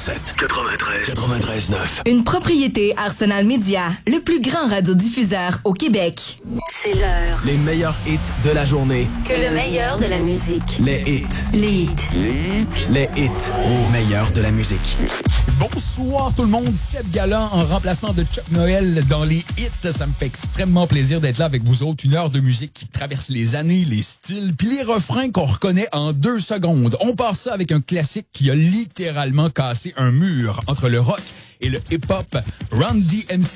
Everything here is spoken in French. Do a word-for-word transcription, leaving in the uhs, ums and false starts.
quatre-vingt-sept, quatre-vingt-treize, quatre-vingt-treize neuf. Une propriété Arsenal Media, le plus grand radiodiffuseur au Québec. C'est l'heure. Les meilleurs hits de la journée. Que le meilleur de la musique. Les hits. Les hits. Les hits au meilleur de la musique. Bonsoir tout le monde, Seb Galland en remplacement de Chuck Noël dans les hits. Ça me fait extrêmement plaisir d'être là avec vous autres. Une heure de musique qui traverse les années, les styles, puis les refrains qu'on reconnaît en deux secondes. On part ça avec un classique qui a littéralement cassé un mur entre le rock et le hip-hop. Run D M C